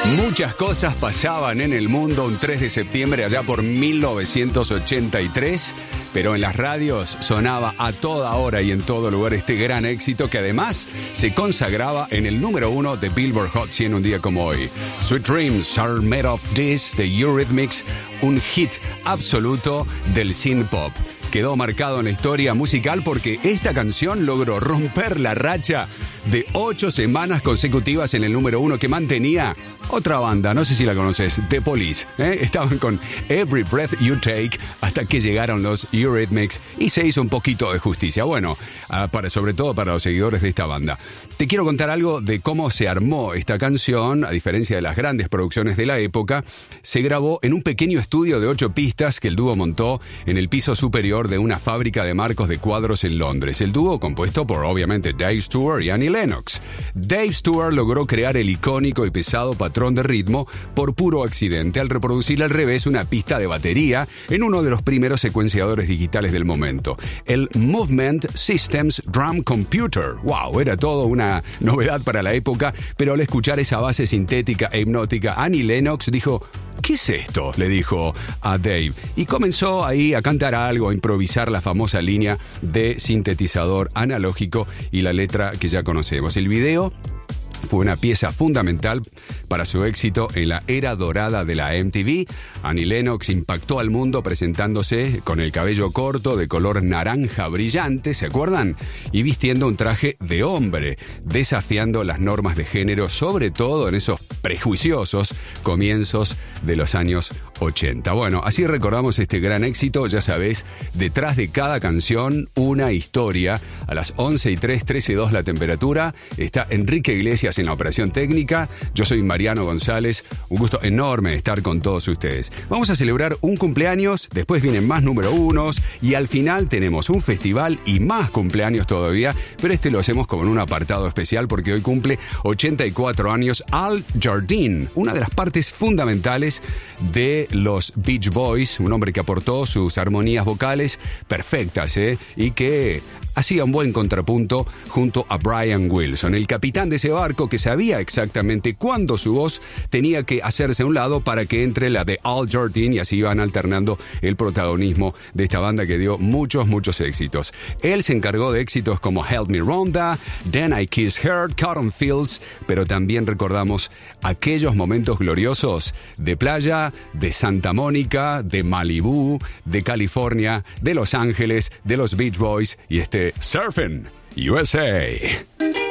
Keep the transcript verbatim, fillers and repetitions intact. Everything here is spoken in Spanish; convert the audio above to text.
Muchas cosas pasaban en el mundo un tres de septiembre allá por mil novecientos ochenta y tres, pero en las radios sonaba a toda hora y en todo lugar este gran éxito que además se consagraba en el número uno de Billboard Hot cien un día como hoy. Sweet Dreams Are Made of This de Eurythmics, un hit absoluto del synth pop. Quedó marcado en la historia musical porque esta canción logró romper la racha de ocho semanas consecutivas en el número uno que mantenía otra banda, no sé si la conoces, The Police. ¿eh? Estaban con Every Breath You Take hasta que llegaron los Eurythmics y se hizo un poquito de justicia. Bueno, uh, para, sobre todo para los seguidores de esta banda. Te quiero contar algo de cómo se armó esta canción. A diferencia de las grandes producciones de la época, se grabó en un pequeño estudio de ocho pistas que el dúo montó en el piso superior de una fábrica de marcos de cuadros en Londres. El dúo compuesto por, obviamente, Dave Stewart y Annie Lennox. Dave Stewart logró crear el icónico y pesado patrón de ritmo por puro accidente al reproducir al revés una pista de batería en uno de los primeros secuenciadores digitales del momento, el Movement Systems Drum Computer. ¡Wow! Era todo una novedad para la época, pero al escuchar esa base sintética e hipnótica, Annie Lennox dijo: ¿qué es esto?, le dijo a Dave. Y comenzó ahí a cantar algo, a improvisar la famosa línea de sintetizador analógico y la letra que ya conocemos. El video fue una pieza fundamental para su éxito en la era dorada de la M T V. Annie Lennox impactó al mundo presentándose con el cabello corto de color naranja brillante, ¿se acuerdan? Y vistiendo un traje de hombre, desafiando las normas de género, sobre todo en esos prejuiciosos comienzos de los años ochenta. Bueno, así recordamos este gran éxito. Ya sabés, detrás de cada canción una historia. A las once y tres, trece y dos la temperatura. Está Enrique Iglesias en la operación técnica. Yo soy Mariano González. Un gusto enorme estar con todos ustedes. Vamos a celebrar un cumpleaños, después vienen más número unos y al final tenemos un festival y más cumpleaños todavía, pero este lo hacemos como en un apartado especial porque hoy cumple ochenta y cuatro años Al Jardine, una de las partes fundamentales de los Beach Boys, un hombre que aportó sus armonías vocales perfectas, ¿eh? y que hacía un buen contrapunto junto a Brian Wilson, el capitán de ese barco que sabía exactamente cuándo su voz tenía que hacerse a un lado para que entre la de Al Jardine, y así iban alternando el protagonismo de esta banda que dio muchos, muchos éxitos. Él se encargó de éxitos como Help Me Rhonda, Then I Kiss Her, Cotton Fields, pero también recordamos aquellos momentos gloriosos de playa, de Santa Mónica, de Malibú, de California, de Los Ángeles, de los Beach Boys y este Surfing U S A.